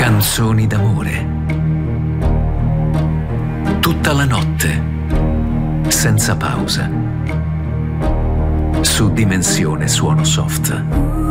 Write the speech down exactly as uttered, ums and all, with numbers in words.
Canzoni d'amore. Tutta la notte, senza pausa. Su Dimensione Suono Soft.